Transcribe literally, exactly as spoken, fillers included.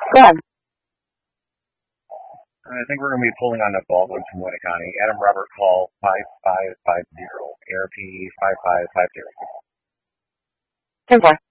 Go ahead. I think we're going to be pulling on the Baldwin from Winnie County. Adam Robert Call five five five zero, A R P five five five zero. ten four.